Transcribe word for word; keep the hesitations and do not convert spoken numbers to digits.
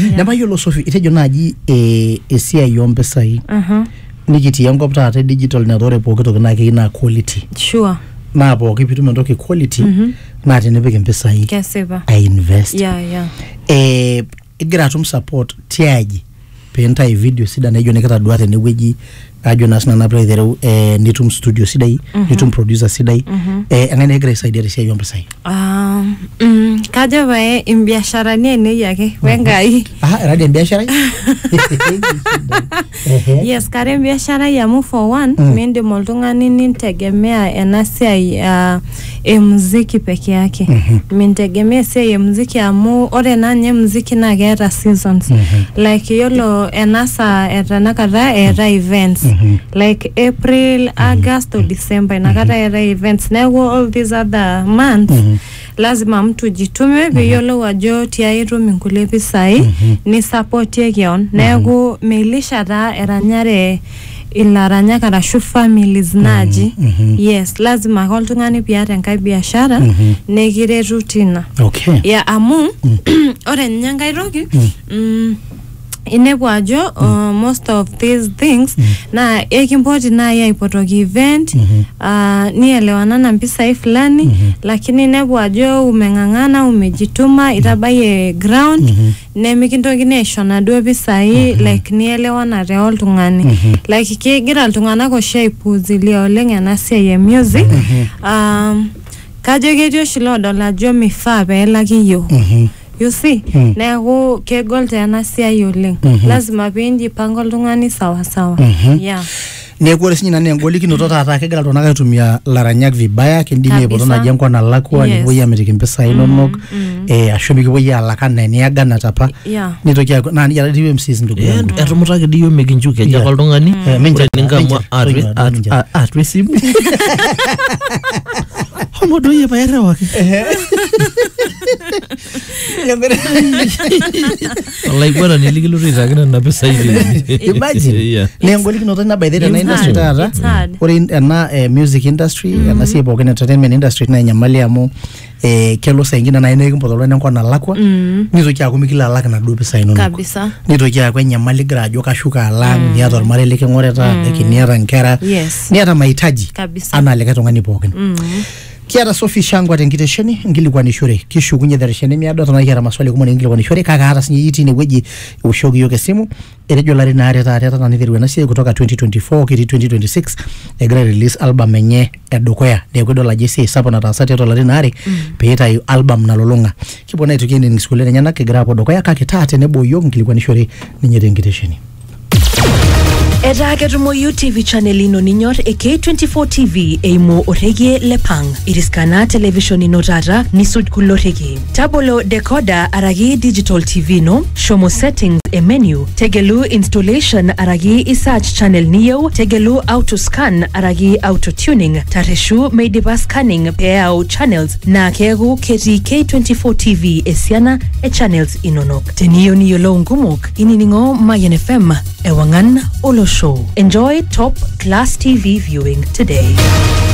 Nama yolo Sophie itejo naji eh esiai yompesai. Uh-huh. Nikiti enkop taata digital netore pooki toki naa keina quality. Sure. Naa pooki pitum entoki quality naa tenipik impesai. Kesipa. I invest. Yeah, yeah. Eh igira atum support tiaji pentai video sida naijo nikitadua tenewueji ajo nasina na play there eh nitum studio sidai, nitum producer sidai. Eh angane igira isaidia tesiai yompesai. Um mm kaja bae imbiashara ni ene yake wengai. Ah radio biashara. Yes, kare biashara ya mu for one mende moltungani nintegemea enasiai ya e muziki peke yake. Mintegemea sei muziki amu ore nanye muziki na geta seasons. Like yolo enasa etanakata era events. Like April, August or December inakata era events. Nego all these other months. Lazima mtu jitume biyolo wajo tiairu minkulepi sai ni support yekion nego milisha ta eranyare ilaranya karashu families naji. Yes, lazima koltungani pia tenkai biashara negire rutina. Okay. Ya amu ore nyangai roki mm inebu ajo uh, most of these things mm -hmm. na ekimpoti na ya ipotoki event mm -hmm. uh, ni elewana na mpisa fulani mm -hmm. lakini inebu ajo umengangana umejituma itabaye ground mm -hmm. ne mikintoki neshona duwe pisa hii mm -hmm. like ni elewana reol tungani mm -hmm. like kigira tungana ko shaipuzilia olenga nasia ya music mm -hmm. um, kajo getio shilodo la jo mifaa pela kiyo mm -hmm. You see, mm. Nego ke gold yana siya yoleng. Mm -hmm. Lazima bindi pangol tungani sawa sawa. Mm -hmm. Yeah. Nego resi nina nengoli kinotota hata kegala tonaka tumia laranyak vibaya kendini ebotona jengwa na lakwa yes. Niwe ya metikimpesa inonok mm -hmm. eh ashomi kiwe ya lakana ni aga na tapa. Yeah. Nitokia na ni ya D M C ndugu yangu. Eh atumutake diyo mekinjuke ja koltongani. Menja ninga mwa at at at resimu. Homo doye bayara wake. Like bwana niligiluriza kina na pesa hivi. Imagine. Nengo likinotota na by the na industry tata. Ore na music industry na si boken entertainment industry na nyamali amu eh kelo saingina na ine kimpotolo nenko na lakwa. Nizoki akumikila alaka na do pesa inono. Kabisa. Nizoki akwa nyamali grajo kashuka alang niato almarele kengoreta ekiniera nkera. Niata mahitaji. Kabisa. Ana leka tongani boken. Kiara Sophie Shangwa tenkitesheni ngilikuwa nishore kishukunye darisheni miado tana kiara maswali kumone ngilikuwa nishore kaka hata sinyi yiti ni weji ushogi yoke simu erejo lari na areta areta na nithiru na sie kutoka twenty twenty-four kiti twenty twenty-six egra release album enye edukoya nekodo la jesi sapo na tasati to lari na ari peeta yu album nalolonga kibona itukeni ngiskule nyana kegra hapo dokoya kakitate nebo yo ngilikuwa nishore ninye tenkitesheni. Eda ketumo U T V channel ino ninyor e K twenty-four T V eimo orege lepang. Iriskana television ino tata nisud kulorege. Tabolo decoder aragi digital T V no. Shomo settings e menu. Tegelu installation aragi isearch channel niyo. Tegelu auto scan aragi auto tuning. Tareshu meidipa scanning peao channels na kegu keti K twenty-four T V esiana e channels inonok. Teniyo niyo lo ngumok. Ininingo Mayan F M ewangan olo show. Enjoy top class T V viewing today.